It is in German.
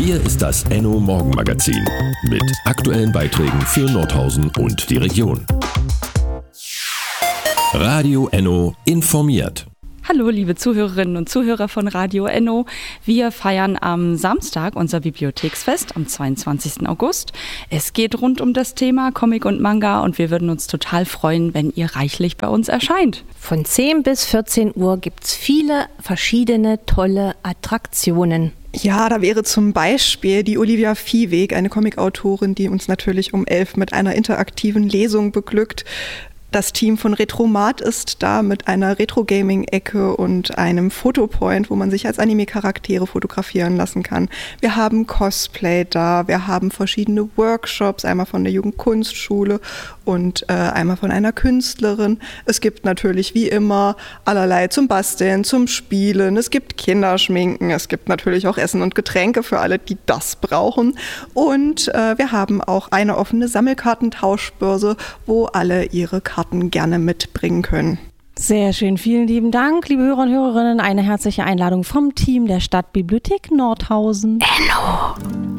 Hier ist das Enno Morgenmagazin mit aktuellen Beiträgen für Nordhausen und die Region. Radio Enno informiert. Hallo liebe Zuhörerinnen und Zuhörer von Radio Enno. Wir feiern am Samstag unser Bibliotheksfest am 22. August. Es geht rund um das Thema Comic und Manga und wir würden uns total freuen, wenn ihr reichlich bei uns erscheint. Von 10 bis 14 Uhr gibt es viele verschiedene tolle Attraktionen. Ja, da wäre zum Beispiel die Olivia Viehweg, eine Comicautorin, die uns natürlich um 11 mit einer interaktiven Lesung beglückt. Das Team von Retromat ist da mit einer Retro-Gaming-Ecke und einem Fotopoint, wo man sich als Anime-Charaktere fotografieren lassen kann. Wir haben Cosplay da, wir haben verschiedene Workshops, einmal von der Jugendkunstschule und einmal von einer Künstlerin. Es gibt natürlich wie immer allerlei zum Basteln, zum Spielen, es gibt Kinderschminken, es gibt natürlich auch Essen und Getränke für alle, die das brauchen. Und wir haben auch eine offene Sammelkartentauschbörse, wo alle ihre Karten gerne mitbringen können. Sehr schön, vielen lieben Dank, liebe Hörer und Hörerinnen. Eine herzliche Einladung vom Team der Stadtbibliothek Nordhausen. Enno!